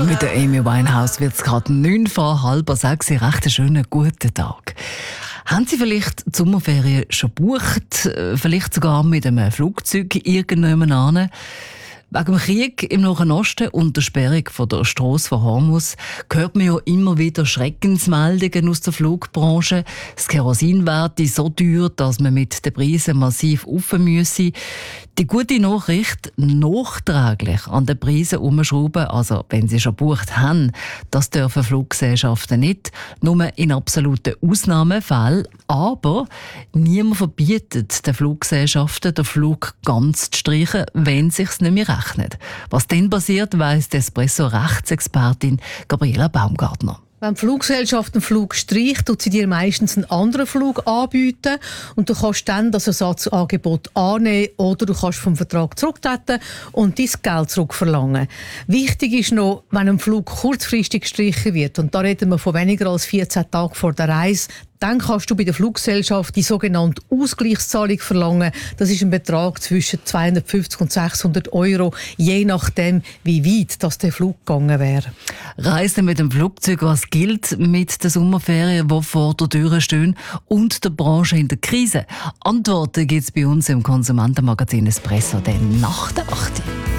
Mit der Amy Winehouse wird es gerade 5:09. Recht einen schönen guten Tag. Haben Sie vielleicht die Sommerferien schon gebucht? Vielleicht sogar mit einem Flugzeug irgendjemand hin? Wegen dem Krieg im Nahen Osten und der Sperrung von der Strasse von Hormuz hört man ja immer wieder Schreckensmeldungen aus der Flugbranche. Das Kerosinwert ist so teuer, dass man mit den Preisen massiv rauf müsse. Die gute Nachricht, nachträglich an den Preisen umschrauben, also wenn sie schon gebucht haben, das dürfen Fluggesellschaften nicht, nur in absoluten Ausnahmefällen. Aber niemand verbietet den Fluggesellschaften, den Flug ganz zu streichen, wenn es sich nicht mehr rechnet. Was dann passiert, weiss die Espresso-Rechtsexpertin Gabriela Baumgartner. Wenn die Fluggesellschaft einen Flug streicht, tut sie dir meistens einen anderen Flug anbieten und du kannst dann das Ersatzangebot annehmen oder du kannst vom Vertrag zurücktreten und dein Geld zurückverlangen. Wichtig ist noch, wenn ein Flug kurzfristig gestrichen wird, und da reden wir von weniger als 14 Tagen vor der Reise, dann kannst du bei der Fluggesellschaft die sogenannte Ausgleichszahlung verlangen. Das ist ein Betrag zwischen 250 und 600 €, je nachdem, wie weit das der Flug gegangen wäre. Reisen mit dem Flugzeug, was gilt mit den Sommerferien, die vor der Tür stehen, und der Branche in der Krise? Antworten gibt es bei uns im Konsumentenmagazin Espresso, dann nach der 8.